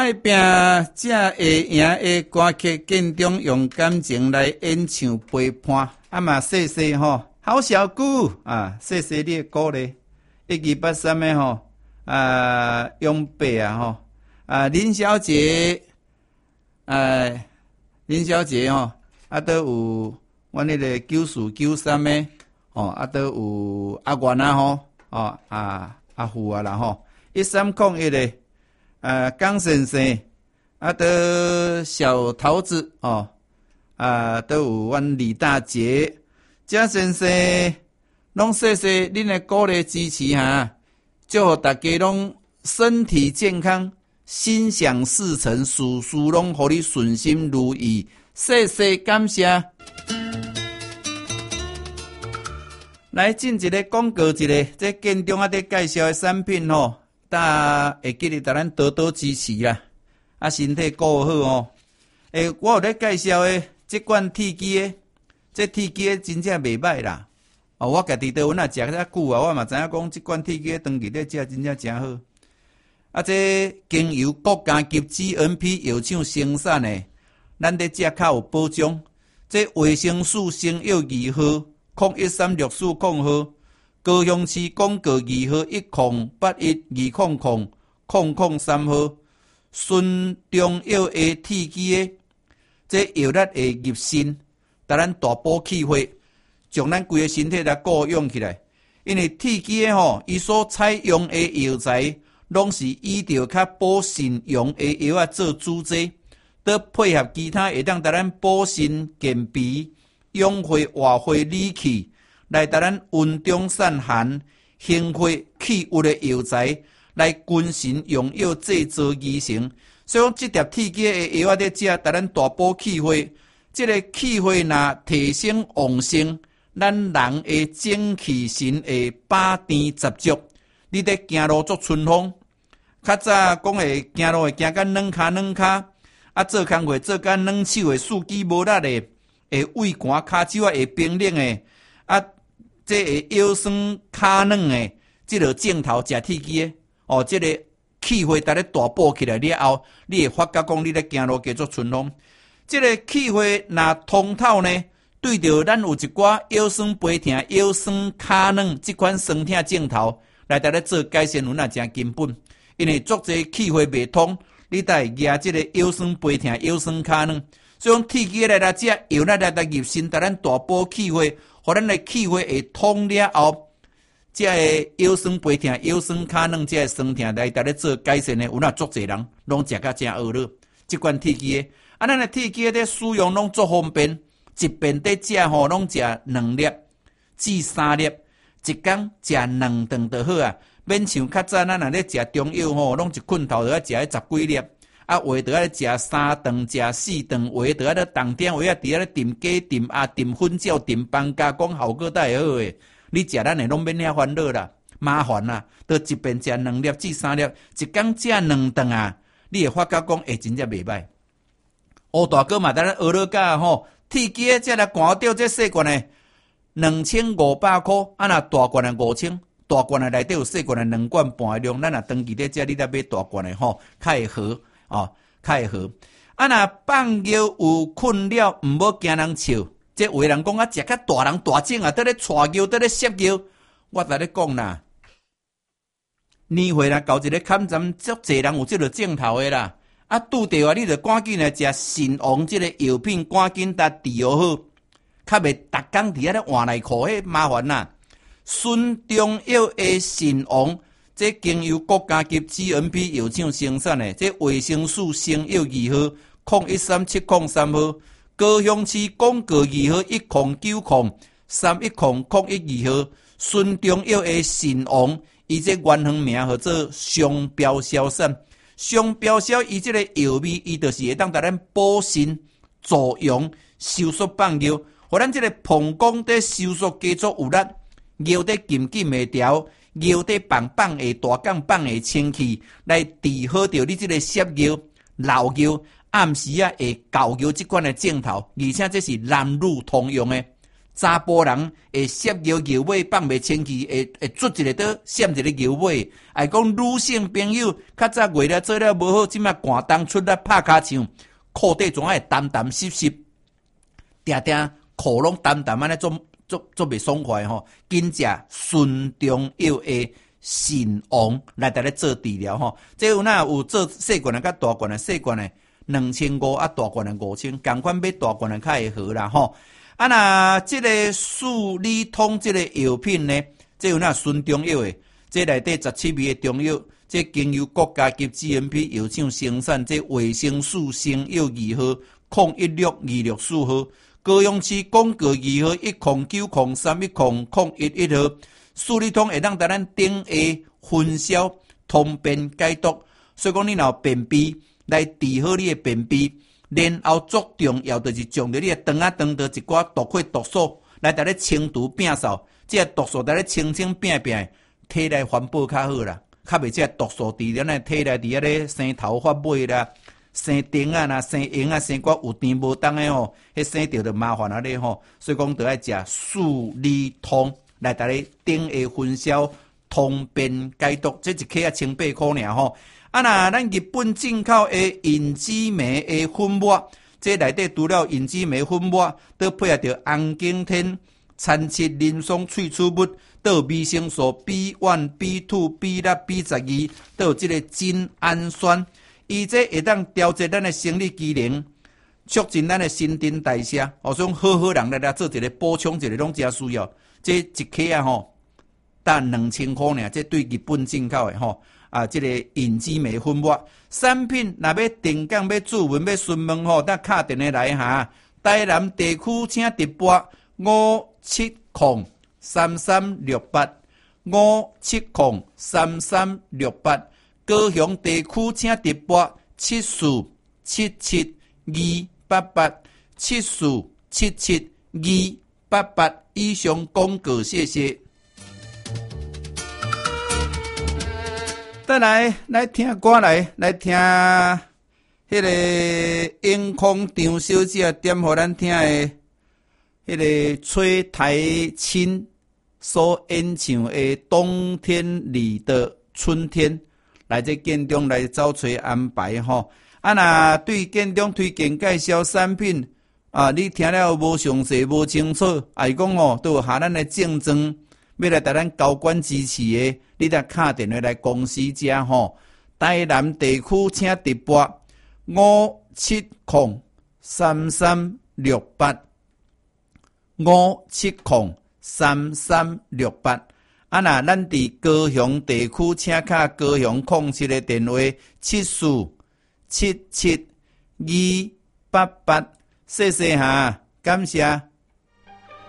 爱拼才会赢的歌曲，建中用感情来演唱陪伴。嘛，谢谢吼，好小姑啊，谢谢你的鼓励。1283的吼永伯啊吼林小姐林小姐吼都有阮迄个9493的吼都有阿元啊吼阿富啊啦吼1301的江先生都小桃子哦都有阮李大姐嘉先生。拢谢谢恁的鼓励支持哈，祝大家拢身体健康，心想事成，事事拢互你顺心如意。谢谢感谢。来进一个广告一个，这建中在介绍的产品吼，会记得咱多多支持啦，身体顾好哦。我有咧介绍的这款铁机的，这铁机的真正袂歹啦。我家己在阮食遐久我嘛知影讲即款铁机长期咧食真正真好。这经由国家级 GMP 药厂生产的，咱咧食较有保障。这维生素生药2号013640号，高雄市广告2号10812000003号，顺中药的铁机的，这药力会入心，甲咱大补气血。将咱规个身体来固养起来，因为铁机的伊所采用的药材，拢是依照较补肾阳的药做主剂，得配合其他会当带咱补肾健脾、养血活血理气，来带咱温中散寒、行血去瘀的药材，来均衡用药制作而成。所以讲，这碟铁机的药在食，带咱大补气血。这个气血若提升旺盛。咱人的精气神会百甜十足，你得行路做春风。较早讲会行路会行到软骹软骹，做工会做到软手的四肢无力的，会畏寒骹手会冰冷的，这会腰酸骹软的，这个镜头食铁机的这个气血带咧大补起来了后，你会发觉讲你咧行路叫做春风。这个气血若通透呢？对着咱有一寡腰酸背痛、腰酸骹软这款酸痛症头，来带咧做改善，有那真根本。因为足侪气血未通，你才会压这个腰酸背痛、腰酸骹软。所以讲铁机来食药来入身，带咱大补气血，互咱的气血会通了后，这个腰酸背痛、腰酸骹软这个酸痛来带咧做改善的，有那足侪人拢食甲真恶乐。这款铁机咱的铁机咧使用拢足方便。一遍在食吼，拢食2粒至3粒，一天食2顿就好啊。免像较早咱若咧食中药吼，拢一困头就要食10几粒，话就要食3顿、食4顿，话就要咧当点话伫咧炖鸡、炖鸭、炖粉饺、炖饭加讲效果才会好诶。你食咱诶拢免遐烦恼啦，麻烦啦，都一遍食2粒至3粒，一天食2顿啊，你会发觉讲真正袂歹。乌大哥嘛，咱学了甲吼。铁机的这来关掉这细罐的2500块，若大罐的5000，大罐的内底有细罐的2罐半的量，咱若长期在这里来买大罐的吼，较会好较会好。若放尿有困了，毋要惊人笑。这有的人讲食较大人大种啊，在咧带尿，在咧摄尿，我甲你讲啦，年岁啦，到一个坎站，足侪人有这个症头的啦。拄着你就赶紧来食肾王这个药品，赶紧甲治疗好，较袂逐工伫遐咧换内裤，迄麻烦啦。顺中药的肾王，这经由国家级 GMP 药厂生产的，这维生素生药2号013703号，高雄市广告2号109031001号，顺中药的肾王，伊这原行名叫做商标消散。商标销伊即个药味，伊就是会当带咱补肾助阳、收缩放尿，互咱即个膀胱在收缩加速有力，尿在紧紧会调，尿在放会大杠放会清气，来治好着你即个摄尿、漏尿、暗时会搞尿即款的症头，而且这是男女通用的。 查甫人会摄牛牛尾放袂清气，会捽一个刀，闪一个牛尾。还讲女性朋友较早为了做了无好，即马寒冬出来拍骹枪，裤底总会澹澹湿湿，定定裤拢澹澹安尼做袂爽快吼。紧食顺中药的神王来带来做治疗吼。这有哪有做细罐的甲大罐的，细罐的2500啊，大罐的5000，共款买大罐的较会好啦吼。啊，那这个数理通这个药品呢，这有那纯中药的，这内底17味的中药，这经由国家级 GMP 药厂生产，这维生素生药2号，016264号，高雄市广告2号10903100111号，数理通会当带咱顶下分销通便解毒，所以讲你若有便秘，来治好你的便秘。然后最重要就是将着你的肠啊肠道一寡毒气毒素来带你清除摒扫，这个毒素带你清清扁扁，体内环保较好啦。较袂这毒素伫咱的体内伫咧生头发尾啦、生丁啊、啦、生婴啊、生寡有甜无当的吼，迄生着就麻烦啊咧吼。所以讲得爱食数理通来带你顶下分销通便解毒，这一克啊1,800块尔吼。啊那咱日本进口的银枝梅的粉末，这内底除了银枝梅粉末，都配合着红景天参切林松萃取物，都有维生素 B1、B2、B6、B12，都有这个精氨酸，伊这会当调节咱的生理机能，促进咱的新陈代谢。所以好好人来做一个补充，一个拢真需要。这一克啊吼，但2000块尔，这对日本进口的吼。这个银枝梅粉末产品，若要定岗、要注文、要询问吼，咱敲电话来哈。台南地区请直拨5703368，5703368。高雄地区请直拨74772887477288。以上广告，谢谢。再来听歌，来听迄个永康张小姐点互咱听的迄个崔台青所演唱的《冬天里的春天》，来这建中来找找安排吼。啊，那对建中推荐介绍产品啊，你听了无详细无清楚，啊，伊讲哦，都有下咱的竞争。要来带咱高管支持的，你得打电话来公司遮吼。台南地区请直拨5703368，5703368。啊，那咱伫高雄地区请卡高雄07的电话74772888。谢谢哈，感谢。